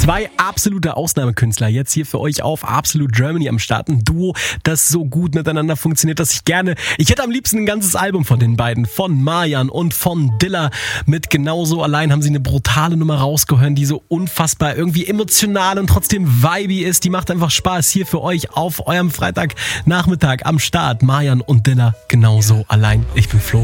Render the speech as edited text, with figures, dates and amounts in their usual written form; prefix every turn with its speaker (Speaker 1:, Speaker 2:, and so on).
Speaker 1: Zwei absolute Ausnahmekünstler jetzt hier für euch auf Absolute Germany am Start. Ein Duo, das so gut miteinander funktioniert, dass ich hätte am liebsten ein ganzes Album von den beiden, von Marjan und von Dilla. Mit Genauso allein haben sie eine brutale Nummer rausgehört, die so unfassbar irgendwie emotional und trotzdem vibey ist. Die macht einfach Spaß hier für euch auf eurem Freitagnachmittag am Start. Marjan und Dilla, Genauso allein. Ich bin Flo.